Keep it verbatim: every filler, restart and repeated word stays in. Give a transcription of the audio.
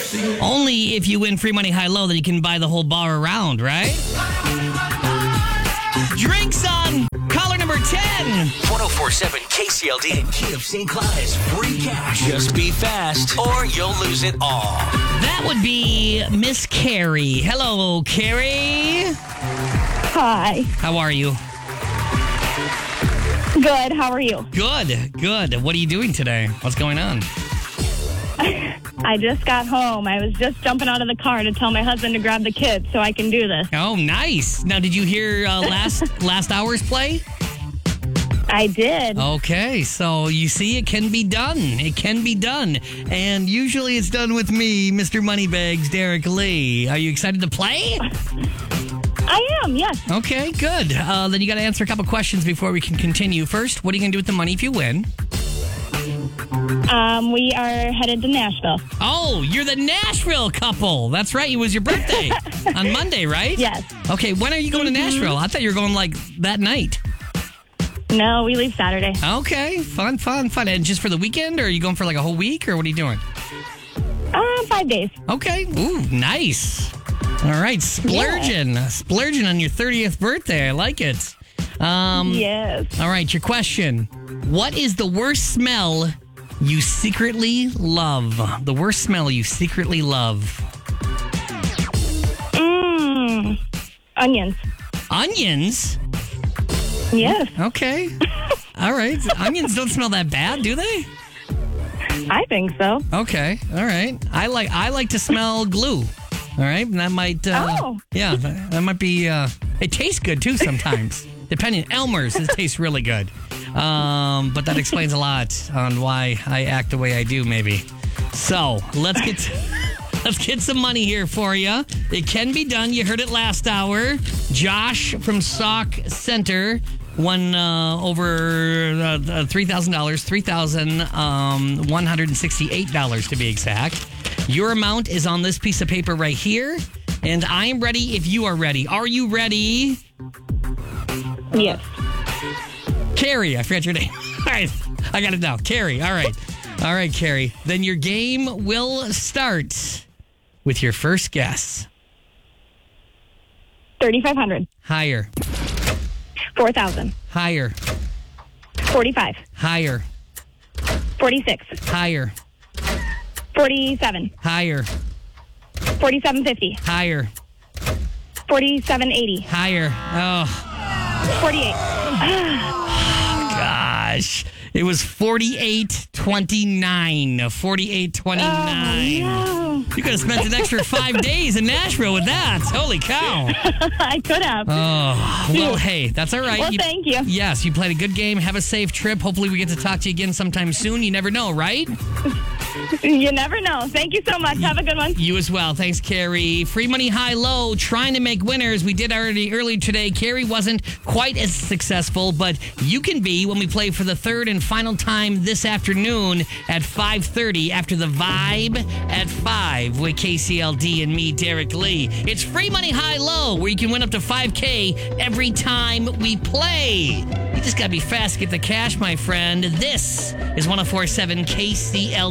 Only if you win free money high-low that you can buy the whole bar around, right? Drinks on caller number ten. one oh four point seven K C L D and Key of Saint Cloud's free cash. Just be fast or you'll lose it all. That would be Miss Carrie. Hello, Carrie. Hi. How are you? Good. How are you? Good, good. What are you doing today? What's going on? I just got home. I was just jumping out of the car to tell my husband to grab the kids so I can do this. Oh, nice. Now, did you hear uh, last last hour's play? I did. Okay, so you see, it can be done. It can be done. And usually it's done with me, Mister Moneybags, Derek Lee. Are you excited to play? I am, yes. Okay, good. Uh, then you got to answer a couple questions before we can continue. First, what are you going to do with the money if you win? Um, we are headed to Nashville. Oh, you're the Nashville couple. That's right. It was your birthday on Monday, right? Yes. Okay, when are you going to Nashville? I thought you were going like that night. No, we leave Saturday. Okay, fun, fun, fun. And just for the weekend, or are you going for like a whole week, or what are you doing? Uh, five days. Okay. Ooh, nice. All right, splurging. Yeah. Splurging on your thirtieth birthday. I like it. Um, yes. All right, your question. What is the worst smell you secretly love? The worst smell you secretly love? Mmm. Onions. Onions? Yes. Okay. All right. Onions don't smell that bad, do they? I think so. Okay. All right. I like I like to smell glue. All right. That might uh, Oh. Yeah, that, that might be uh, it tastes good too sometimes. Depending Elmer's, it tastes really good. Um, but that explains a lot on why I act the way I do, maybe. So, let's get to, let's get some money here for you. It can be done. You heard it last hour. Josh from Sauk Center won uh, over uh, three thousand dollars, three thousand one hundred sixty-eight dollars to be exact. Your amount is on this piece of paper right here, and I am ready if you are ready. Are you ready? Yes. Carrie, I forgot your name. All right, I got it now. Carrie, all right. All right, Carrie. Then your game will start with your first guess. thirty-five hundred. Higher. four thousand. Higher. forty-five. Higher. forty-six. Higher. forty-seven. Higher. forty-seven fifty. Higher. forty-seven eighty. Higher. Oh, forty-eight. gosh. It was forty-eight twenty-nine. forty-eight twenty-nine. Oh, You could have spent an extra five days in Nashville with that. Holy cow. no. I could have. Oh, well, hey, that's all right. Well, thank you. Yes, you played a good game. Have a safe trip. Hopefully we get to talk to you again sometime soon. You never know, right? You never know. Thank you so much. Have a good one. You as well. Thanks, Carrie. Free money high-low, trying to make winners. We did already earlier today. Carrie wasn't quite as successful, but you can be when we play for the third and final time this afternoon at five thirty after the Vibe at five with K C L D and me, Derek Lee. It's free money high-low, where you can win up to five K every time we play. You just got to be fast to get the cash, my friend. This is one oh four point seven K C L D.